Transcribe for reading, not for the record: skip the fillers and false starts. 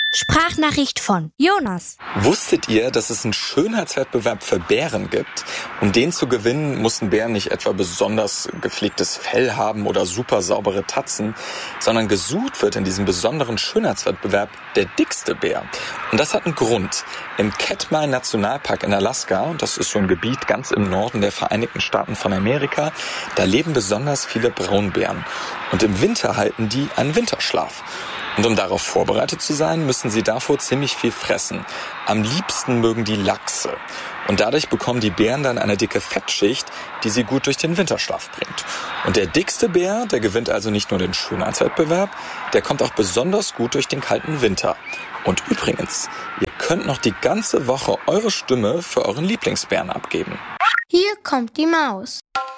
Sprachnachricht von Jonas. Wusstet ihr, dass es einen Schönheitswettbewerb für Bären gibt? Um den zu gewinnen, mussten Bären nicht etwa besonders gepflegtes Fell haben oder super saubere Tatzen, sondern gesucht wird in diesem besonderen Schönheitswettbewerb der dickste Bär. Und das hat einen Grund. Im Katmai Nationalpark in Alaska, und das ist so ein Gebiet ganz im Norden der Vereinigten Staaten von Amerika, da leben besonders viele Braunbären. Und im Winter halten die einen Winterschlaf. Und um darauf vorbereitet zu sein, müssen sie davor ziemlich viel fressen. Am liebsten mögen die Lachse. Und dadurch bekommen die Bären dann eine dicke Fettschicht, die sie gut durch den Winterschlaf bringt. Und der dickste Bär, der gewinnt also nicht nur den Schönheitswettbewerb, der kommt auch besonders gut durch den kalten Winter. Und übrigens, ihr könnt noch die ganze Woche eure Stimme für euren Lieblingsbären abgeben. Hier kommt die Maus.